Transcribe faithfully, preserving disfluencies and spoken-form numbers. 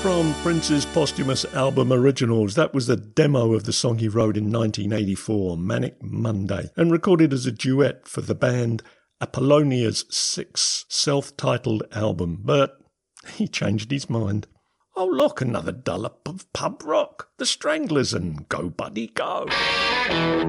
from Prince's posthumous album Originals. That was the demo of the song he wrote in nineteen eighty-four, Manic Monday, and recorded as a duet for the band Apollonia's sixth self-titled album, but he changed his mind. Oh look, another dollop of pub rock, the Stranglers and Go Buddy Go.